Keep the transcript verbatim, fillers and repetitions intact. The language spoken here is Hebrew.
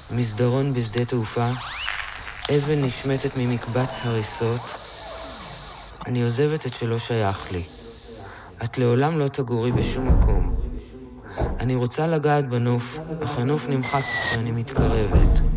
מסדרון בשדה תעופה, אבן נשמטת ממקבץ הריסות. אני עוזבת את שלא שייך לי. את לעולם לא תגורי בשום מקום. אני רוצה לגעת בנוף, אך הנוף נמחק כשאני מתקרבת.